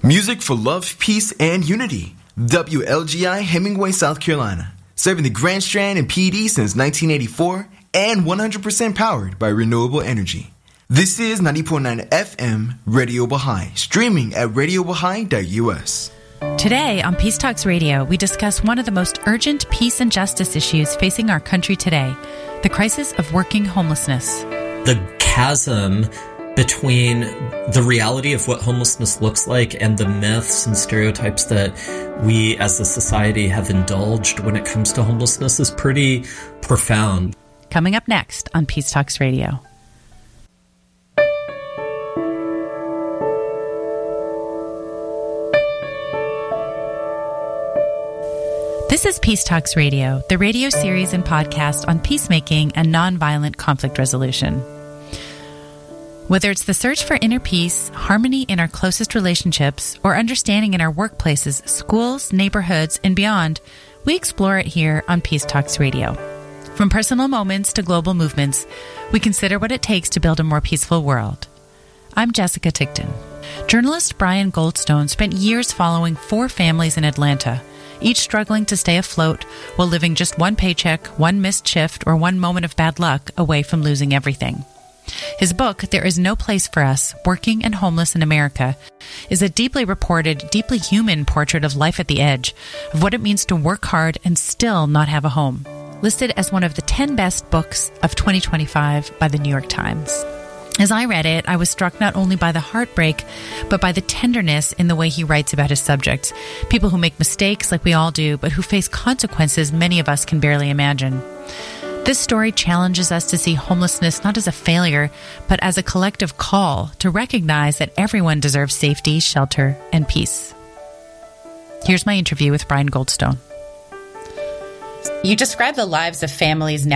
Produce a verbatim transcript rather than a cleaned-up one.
Music for love, peace, and unity. W L G I Hemingway, South Carolina. Serving the Grand Strand and P D since nineteen eighty-four and one hundred percent powered by renewable energy. This is ninety point nine F M Radio Baha'i, streaming at radio baha'i dot u s. Today on Peace Talks Radio, we discuss one of the most urgent peace and justice issues facing our country today, the crisis of working homelessness. The chasm between the reality of what homelessness looks like and the myths and stereotypes that we as a society have indulged when it comes to homelessness is pretty profound. Coming up next on Peace Talks Radio. This is Peace Talks Radio, the radio series and podcast on peacemaking and nonviolent conflict resolution. Whether it's the search for inner peace, harmony in our closest relationships, or understanding in our workplaces, schools, neighborhoods, and beyond, we explore it here on Peace Talks Radio. From personal moments to global movements, we consider what it takes to build a more peaceful world. I'm Jessica Tickton. Journalist Brian Goldstone spent years following four families in Atlanta, each struggling to stay afloat while living just one paycheck, one missed shift, or one moment of bad luck away from losing everything. His book, There Is No Place for Us, Working and Homeless in America, is a deeply reported, deeply human portrait of life at the edge, of what it means to work hard and still not have a home. Listed as one of the ten best books of twenty twenty-five by the New York Times. As I read it, I was struck not only by the heartbreak, but by the tenderness in the way he writes about his subjects. People who make mistakes like we all do, but who face consequences many of us can barely imagine. This story challenges us to see homelessness not as a failure, but as a collective call to recognize that everyone deserves safety, shelter, and peace. Here's my interview with Brian Goldstone. You describe the lives of families now